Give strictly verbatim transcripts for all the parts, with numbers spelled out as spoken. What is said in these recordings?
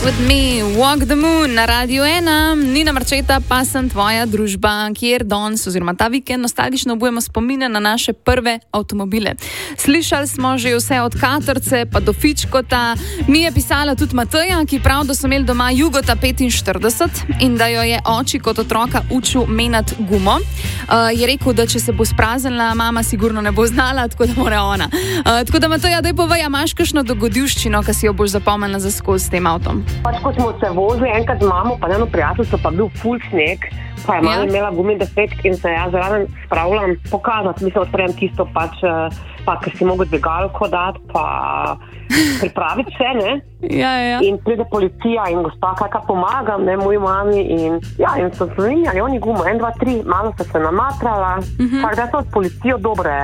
With me, Walk the Moon na Radio ena, Nina Marčeta, pa sem tvoja družba, kjer danes oziroma ta vikend nostalgično obujemo spomine na naše prve avtomobile. Slišali smo že vse od Katrce pa do Fičkota. Mi je pisala tudi Mateja, ki pravi, da so imeli doma Jugota petinštirideset in da jo je oči kot otroka učil menjati gumo. Uh, je rekel, da če se bo spraznila, mama sigurno ne bo znala, tako da mora ona. Uh, tako da Mateja, daj povej, a imaš kakšno dogodivščino, ki si jo boš zapomnila za skozi s tem avtom? Pač, ko smo se vozili enkrat z mamo, pa eno prijateljstvo, pa bil ful sneg, pa je mama ja. imela gumi defekt in se jaz zraven spravljam pokazati. Mislim, odprem tisto pač, pa ker si mogel dvigalko dati, pa pripraviti vse, ne? Ja, ja. In pride policija in gospa, kaj pomagam, ne, moji mami in ja, in so se menjali oni gumo, en, dva, tri, malo so se namatrala, uh-huh. tako da so s policijo dobre,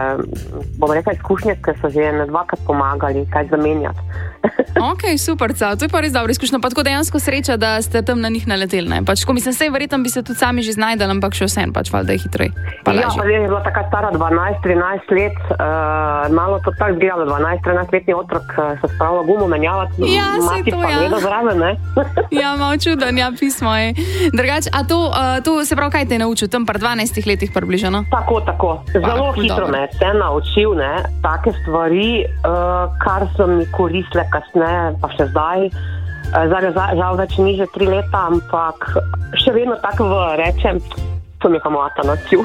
bom rekla, izkušnje, ker so že ne dvakrat pomagali, kaj zamenjati. Ok, super, ca. To je pa res dobro izkušnja, pa tako dejansko sreča, da ste tam na njih naleteli, ne? Pač, ko mislim, sej verjetno bi se tudi sami že znajdali, ampak še vsem, pač, valjda je hitrej. Pa ja, pa je bila taka stara dvanajst trinajst let, uh, malo to tako zgledalo, dvanajst trinajst letni otrok uh, se spravila gumo menjavati. Ja, mati to, pa ja. gleda zraven, ne? Ja, malo čuden, ja, pismo je. Drugač, a to, uh, to se pravi, kaj te je naučil, tam par dvanajstih letih približno? Tako, tako. Zelo pa, hitro dobro. me se naučil, ne, take stvari, uh, kar so mi koristile kasneje, pa še zdaj. Uh, zdaj, žal več ni že tri leta, ampak še vedno tako rečem, to mi je pa mata naučil.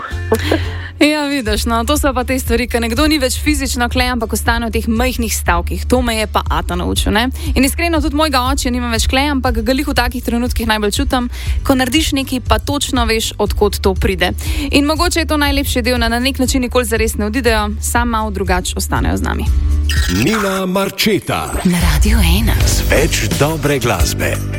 Ja, vidiš, no, to so pa te stvari, ker nekdo ni več fizično klej, ampak ostane v teh majhnih stavkih. To me je pa ata naučil, ne? In iskreno tudi mojega očija nima več klej, ampak ga glih v takih trenutkih najbolj čutim, ko narediš nekaj, pa točno veš, odkot to pride. In mogoče je to najlepši del, na nek način nikoli zares ne odidejo, sam malo drugač ostanejo z nami. Nina Marčeta na Radio ena. Z več dobre glasbe.